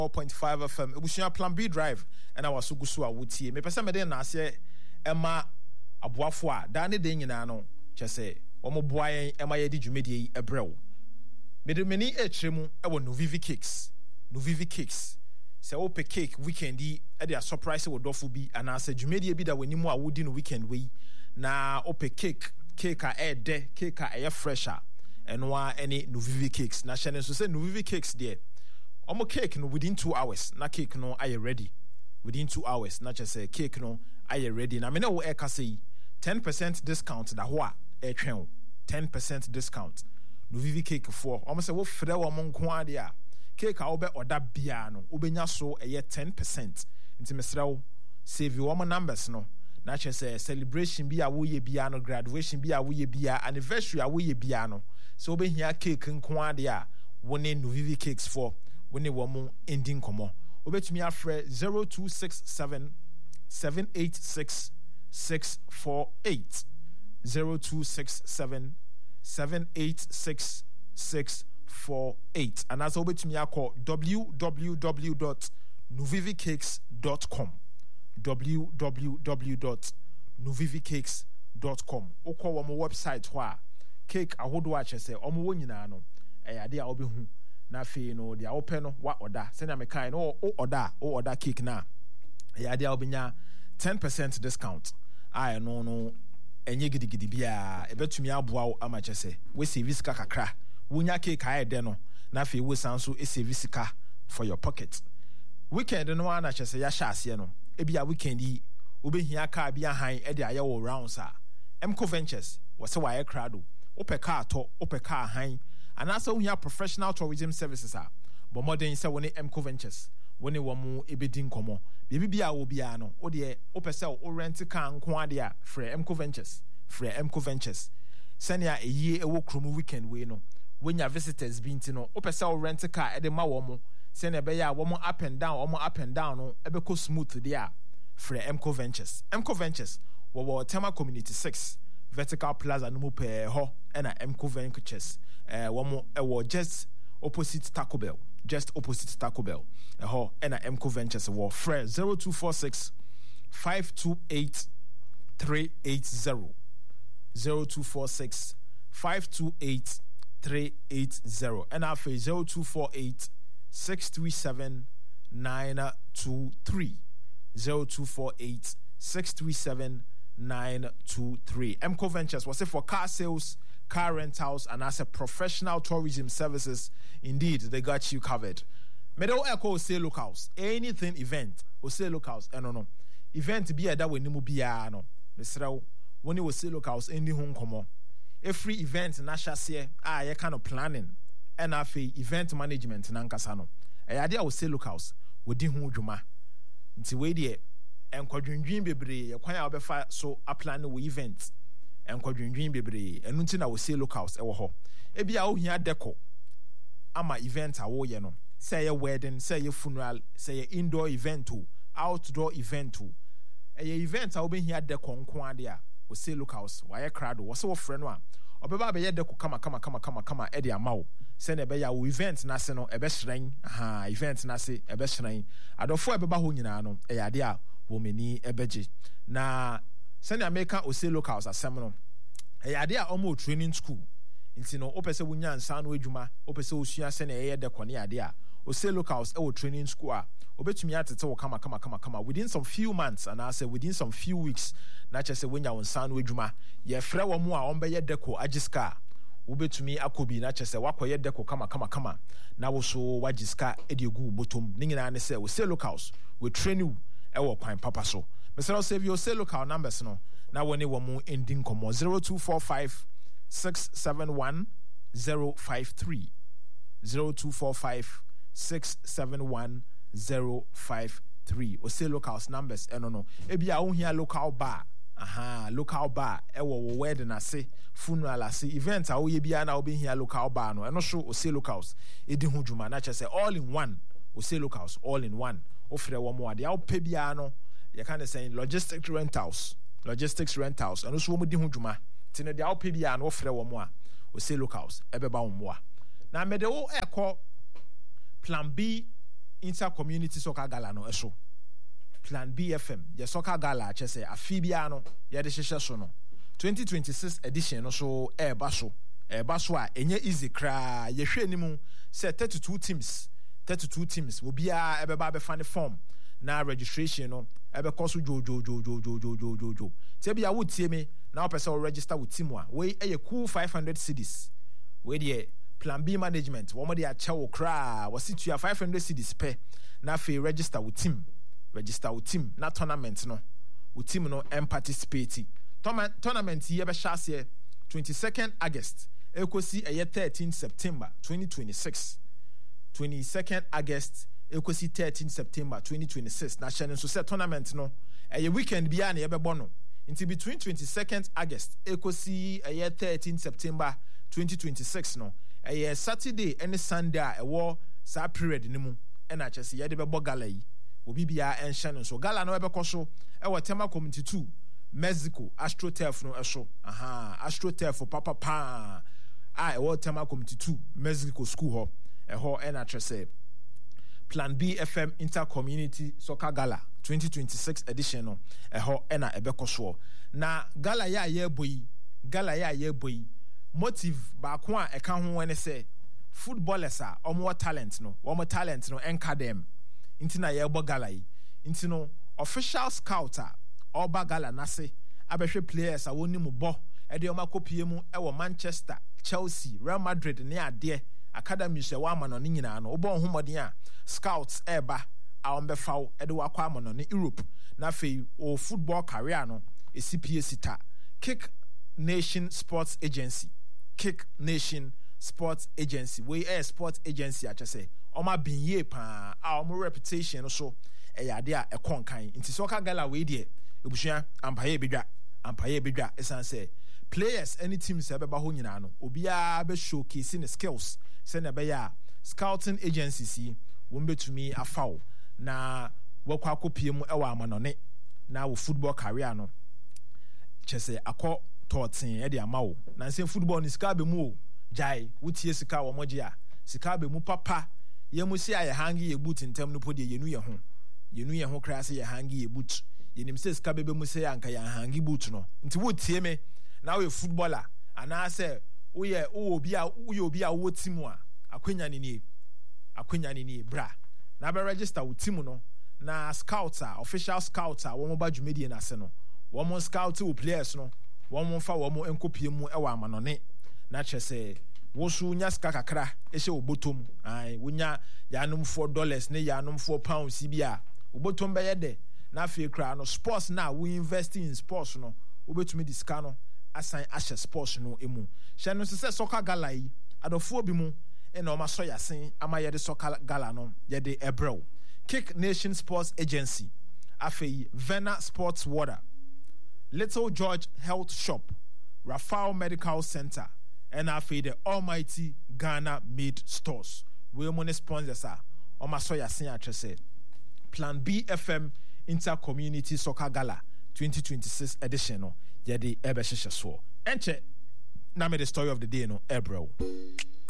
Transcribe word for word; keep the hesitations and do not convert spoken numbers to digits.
four point five F M. Ebushia Plan B Drive and our Sugusu Awutie. Me pesa me den na se Emma Abuafo a da ne den nyina no kyese omo boayen Emma ye di dwumedie ebrew. Me de meni etremu e wo Novivi Cakes. Novivi Cakes. Se ope cake weekend yi e de a surprise wo dofo bi ana se dwumedie bi da wanimu a wodi no weekend we na ope cake cake a e de cake a e fresher eno a any Novivi Cakes na hye ne so se Novivi Cakes de omo cake no within two hours na cake no aye ready within two hours na say cake no aye ready na me na wo e ka say ten percent discount da ho a e twen ten percent discount Novivi Cake for omo say wo frɛ wo mo nko ade a cake a wo be oda bia no wo benya so e ten percent nti mesrɛ wo save wo mo numbers no na say celebration bi a wo ye bia no graduation bi a wo ye bia anniversary a wo ye bia no so wo be hia cake nko ade a wo ne Novivi Cakes for when you want ending komo obetumi afre zero two six seven seven eight six six four eight zero two six seven seven eight six six four eight and as obetumi akọ w w w dot novivi cakes dot com w w w dot novivi cakes dot com okọ wo website ho a cake ahodo a chese omo wo nyina no e ade a obehu na fe no dia open no wa order send me kind no o order o order cake na ya dia obenya ten percent discount ai no no enye gidigidi bia e betumi aboa wo amache se we service ka kakra wonya cake ai de no na fe we sanso e service ka for your pocket weekend no ana chese ya sha ase no e bia weekend yi obehia ka bia han e de aye wo rounds a Emco Ventures wo se wa ye krado ope ka to ope ka han and also we have professional tourism services are but more than say when Emco Ventures when you want ebedin komo bibi bia wo bia no o de o pese o rent car nko ade a free Emco Ventures free Emco Ventures senia eyi ewo kromo weekend we no when your visitors be no o pese o rent car e de ma wo mo senia be ya wo mo up and down wo mo up and down no ebeko smooth there free Emco Ventures Emco Ventures wo wo Tema Community six Vertical Plaza no mo pe ho e na Emco Ventures eh womo e just opposite Taco Bell just opposite Taco Bell eh ho e na Emco Ventures wo frɛ zero two four six five two eight three eight zero zero two four six five two eight three eight zero and after zero two four eight six three seven nine two three zero two four eight six three seven nine two three Emco Ventures was it for car sales, car rentals, and as a professional tourism services. Indeed, they got you covered. Medo Echo say locals, anything event or say locals, and no no event be a that we nimu bia no. Mister when you will say locals in the home come every event nasha say ah you kind of planning and afi event management nankasa no. E idea will say locals we di hu dwuma. Nti we dey enkwadwendwen bebre ye kwan a obefa so a plan we events enkwadwendwen bebre enu nti na we say locals e wo ho e bia wo hia deco ama event a wo ye no say ye wedding say ye funeral say ye indoor event o outdoor event o e ye event a wo be hia deco nko ade a we say locals wa ye crowd wo se wo frɛ no a obeba be ye deco kama kama kama kama kama e de ama wo se na be ya wo event na se no e be hran aha event na se e be hran adofo e be ba ho nyina no e ade a womeni ebeji na send America o say locals asem no e ade a omo training school nti no opese wonya nsa no adwuma opese osua se na eye de kone ade a o say locals e wo training school a obetumi atete wo kama kama kama kama within some few months and I say within some few weeks na che se wonya nsa no adwuma ye frɛ wo mo a ombe ye deco agiska wobetumi akobi na che se wakoye deco kama kama kama na wo so wagiska e de gu botom ni nyina ne se o say locals we train you ewo kwan papa so Mister Save your say local numbers no na woni wo mu ending komo zero two four five six seven one zero five three zero two four five six seven one zero five three o say locals numbers eno no e bia wo hia local bar aha local bar ewo wo wedding ase funeral ase event a wo ye bia na wo be hia local bar no eno so o say locals e di hu dwuma na che say all in one o say locals all in one ofre wo mo ade a pe bia no you can say logistics rentals logistics rentals and so wo di ho dwuma tine de a pe bia no ofre wo mo a o say locals e be ba wo mo a na me de wo ekọ plan B Inter-Community Soccer Gala no eso. Plan B F M, ye Soccer Gala che se afibia no, ye de hyehyɛ so no. twenty twenty-six edition no so e ba so. E ba so a enye easy kra. Ye hwe ni mu say thirty-two teams. thirty-two teams will be a ebeba be fan form. Na registration no ebe koso jo jo jo jo jo jo jo jo jo. Te bia wo tie me na person register with team wa. We e cool five hundred cedis. We dey Plan B management, one de achewo kra, was it you five hundred cedis pe. Na fe register with team. Register with team, na tournament no. With team no and participate. Tournament ye be shase twenty-second August. Ekosi eye thirteenth September twenty twenty-six. twenty-second August ekosi thirteenth September twenty twenty-six. Na channel so set tournament no. Eye weekend bia na ye be bono. Until between twenty-second August ekosi eye thirteenth September twenty twenty-six no. Eye Saturday and Sunday a war sa period ni mu. Ena chese ye de be bo gala yi. Obi bia en channel so gala no be koso e wo tema community two Mexico AstroTurf no eso. Aha, AstroTurf papa pa. Ah, e wo tema community two Mexico school ho. E ho ena chese Plan B F M Inter-Community Soccer Gala twenty twenty-six edition no. E ho ena ebe koso. Na gala ya ye boy, gala ya ye boy. Motive ba ko a e ka ho ene say footballers a omo talent no, omo talent no enka dem. Inti na ye bo gala yi. Inti no official scouter oba gala nase abehwe players a woni mu bo e de oma kopie mu e wo Manchester, Chelsea, Real Madrid ne ade academy she wa amano ne nyina no obo homoden a scouts eba a ombefaw e de wakwa amano ne Europe na fei o football career no e C P A sita Kick Nation Sports Agency Kick Nation Sports Agency we air sports agency a chese oma binye pa a omo reputation so e yade a ekon kan nti Soccer Gala we de ebusua ampaye bedwa ampaye bedwa esan say players any teams ebeba ho nyina no obia be showcase ne skills se na be ya scouting agencies yi won betumi afaw na wakwa kopie mu ewa amanone na wo football career no chese akọ totin e de amawo na nse football ni sika be mu o jai wutie sika wo moje a sika be mu papa ye mu si aye hangi ye boot ntem no podie yenu ye ho yenu ye ho kra se ye hangi ye boot yenim se sika be be mu se anka ya hangi boot no nti wutie me na we footballer ana se wo ye wo obi a wo ye obi a wo team a akwanya ni ni akwanya ni ni bra na be register wo team no na scouts a official scouts a wo mo ba dwumedie na se no wo mo scout wo players no wo mo fa wo mo enkopie mu e wa amanone na chese wo su nya ska kakra e hye wo botom ai wo nya yanom four dollars ne yanom four pounds bia wo botom be ye de na fe kra no sports na we invest in sports no wo betumi diska no assign ashe sports no emu hye no se Soccer Gala yi adofo bi mu e na o ma so yasen ama ye de Soccer Gala no ye de ebrew Kick Nation Sports Agency afei Vena Sports Water Little George Health Shop Rafale Medical Center and afei the Almighty Ghana Meat Stores we money sponsors are o ma so yasen atwese Plan B F M Inter-Community Soccer Gala twenty twenty-six edition no ye de ebe hyehyɛ so enche na me the story of the day no ebrew